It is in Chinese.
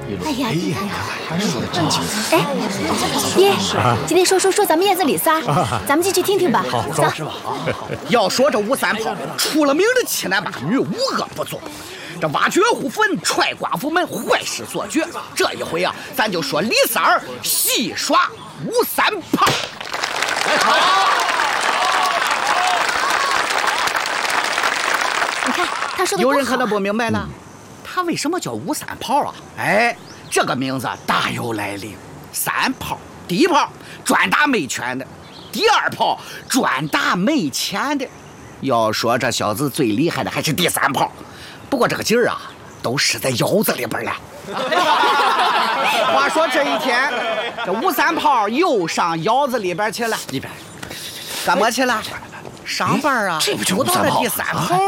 哎呀， 还说的真清楚。 哎，爹，今天说咱们燕子里仨，咱们进去听听吧。 好，走是吧？ 要说这吴三炮出了名的欺男霸女，无恶不作。这挖掘户坟，踹寡妇门，坏事做绝。这一回啊，咱就说李三儿戏耍吴三炮。 你看他说的， 有人可能不明白呢，他为什么叫吴三炮啊？哎，这个名字大有来历。三炮，第一炮专打没权的，第二炮专打没钱的。要说这小子最厉害的还是第三炮，不过这个劲儿啊，都使在腰子里边了。话说这一天，这吴三炮又上腰子里边去了。 里边干嘛去了？上班啊！ 这不就又到了吴三炮第三炮。